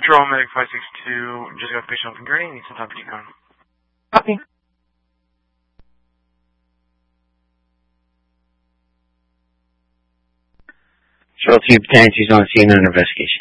Control Medic 562, just got the patient open gurney, need some time for decon. Copy. Shuttle Team 10, she's on scene under investigation.